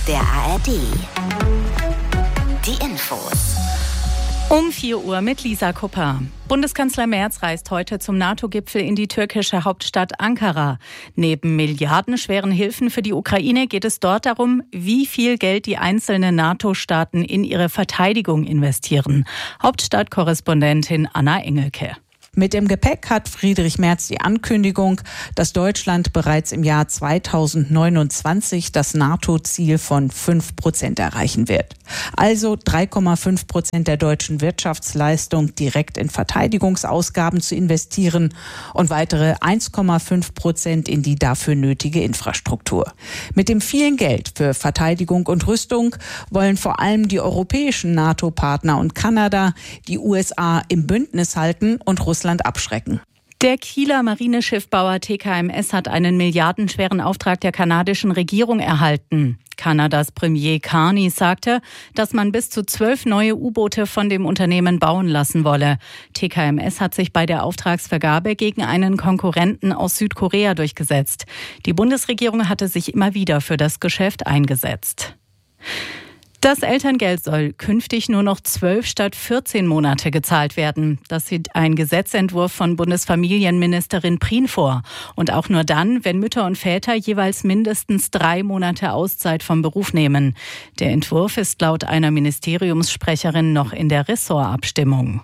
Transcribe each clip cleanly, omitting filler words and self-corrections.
der ARD. Die Infos. Um 4 Uhr mit Lisa Kupper. Bundeskanzler Merz reist heute zum NATO-Gipfel in die türkische Hauptstadt Ankara. Neben milliardenschweren Hilfen für die Ukraine geht es dort darum, wie viel Geld die einzelnen NATO-Staaten in ihre Verteidigung investieren. Hauptstadtkorrespondentin Anna Engelke. Mit dem Gepäck hat Friedrich Merz die Ankündigung, dass Deutschland bereits im Jahr 2029 das NATO-Ziel von 5% erreichen wird. Also 3,5% der deutschen Wirtschaftsleistung direkt in Verteidigungsausgaben zu investieren und weitere 1,5% in die dafür nötige Infrastruktur. Mit dem vielen Geld für Verteidigung und Rüstung wollen vor allem die europäischen NATO-Partner und Kanada die USA im Bündnis halten und Russland abschrecken. Der Kieler Marineschiffbauer TKMS hat einen milliardenschweren Auftrag der kanadischen Regierung erhalten. Kanadas Premier Carney sagte, dass man bis zu 12 neue U-Boote von dem Unternehmen bauen lassen wolle. TKMS hat sich bei der Auftragsvergabe gegen einen Konkurrenten aus Südkorea durchgesetzt. Die Bundesregierung hatte sich immer wieder für das Geschäft eingesetzt. Das Elterngeld soll künftig nur noch 12 statt 14 Monate gezahlt werden. Das sieht ein Gesetzentwurf von Bundesfamilienministerin Prien vor. Und auch nur dann, wenn Mütter und Väter jeweils mindestens 3 Monate Auszeit vom Beruf nehmen. Der Entwurf ist laut einer Ministeriumssprecherin noch in der Ressortabstimmung.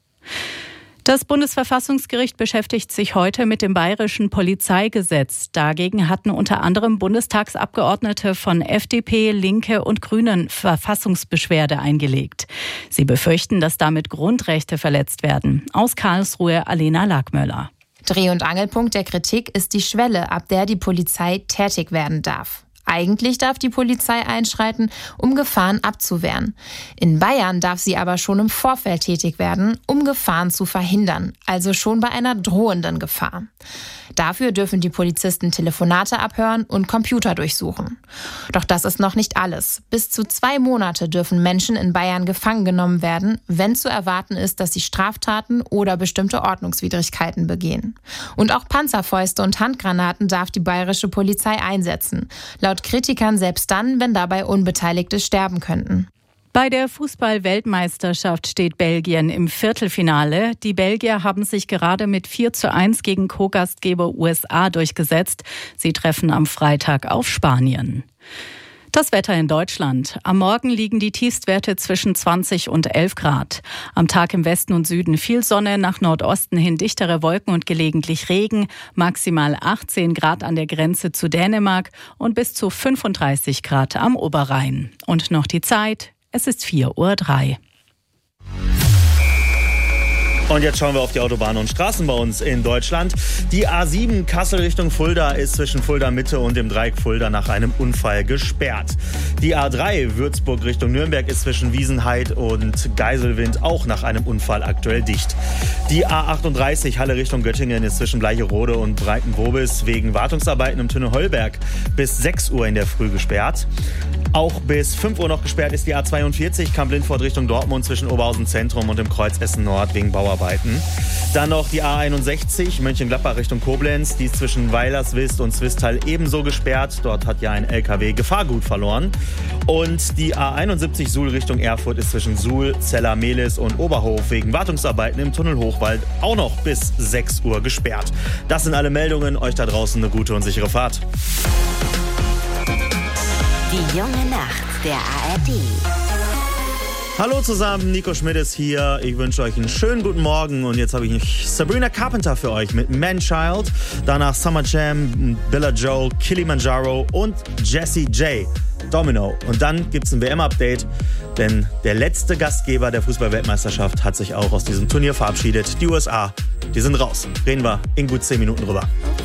Das Bundesverfassungsgericht beschäftigt sich heute mit dem bayerischen Polizeigesetz. Dagegen hatten unter anderem Bundestagsabgeordnete von FDP, Linke und Grünen Verfassungsbeschwerde eingelegt. Sie befürchten, dass damit Grundrechte verletzt werden. Aus Karlsruhe Alena Lackmöller. Dreh- und Angelpunkt der Kritik ist die Schwelle, ab der die Polizei tätig werden darf. Eigentlich darf die Polizei einschreiten, um Gefahren abzuwehren. In Bayern darf sie aber schon im Vorfeld tätig werden, um Gefahren zu verhindern, also schon bei einer drohenden Gefahr. Dafür dürfen die Polizisten Telefonate abhören und Computer durchsuchen. Doch das ist noch nicht alles. Bis zu 2 Monate dürfen Menschen in Bayern gefangen genommen werden, wenn zu erwarten ist, dass sie Straftaten oder bestimmte Ordnungswidrigkeiten begehen. Und auch Panzerfäuste und Handgranaten darf die bayerische Polizei einsetzen. Laut Kritikern selbst dann, wenn dabei Unbeteiligte sterben könnten. Bei der Fußball-Weltmeisterschaft steht Belgien im Viertelfinale. Die Belgier haben sich gerade mit 4:1 gegen Co-Gastgeber USA durchgesetzt. Sie treffen am Freitag auf Spanien. Das Wetter in Deutschland. Am Morgen liegen die Tiefstwerte zwischen 20 und 11 Grad. Am Tag im Westen und Süden viel Sonne, nach Nordosten hin dichtere Wolken und gelegentlich Regen. Maximal 18 Grad an der Grenze zu Dänemark und bis zu 35 Grad am Oberrhein. Und noch die Zeit. Es ist 4:03 Uhr. Und jetzt schauen wir auf die Autobahnen und Straßen bei uns in Deutschland. Die A7 Kassel Richtung Fulda ist zwischen Fulda Mitte und dem Dreieck Fulda nach einem Unfall gesperrt. Die A3 Würzburg Richtung Nürnberg ist zwischen Wiesenheid und Geiselwind auch nach einem Unfall aktuell dicht. Die A38 Halle Richtung Göttingen ist zwischen Bleicherode und Breitenwobis wegen Wartungsarbeiten im Tunnel Heuberg bis 6 Uhr in der Früh gesperrt. Auch bis 5 Uhr noch gesperrt ist die A42 Kamp-Lindfort Richtung Dortmund zwischen Oberhausen Zentrum und dem Kreuz Essen Nord wegen Bauarbeiten. Dann noch die A61 Mönchengladbach Richtung Koblenz. Die ist zwischen Weilerswist und Zwistal ebenso gesperrt. Dort hat ja ein LKW Gefahrgut verloren. Und die A71 Suhl Richtung Erfurt ist zwischen Suhl, Zeller-Mehlis und Oberhof wegen Wartungsarbeiten im Tunnel Hochwald auch noch bis 6 Uhr gesperrt. Das sind alle Meldungen. Euch da draußen eine gute und sichere Fahrt. Die junge Nacht der ARD. Hallo zusammen, Nico Schmidt ist hier. Ich wünsche euch einen schönen guten Morgen. Und jetzt habe ich Sabrina Carpenter für euch mit Man-Child. Danach Summer Jam, Billa Joe, Kilimanjaro und Jessie J. Domino. Und dann gibt es ein WM-Update, denn der letzte Gastgeber der Fußball-Weltmeisterschaft hat sich auch aus diesem Turnier verabschiedet. Die USA, die sind raus. Reden wir in gut 10 Minuten drüber.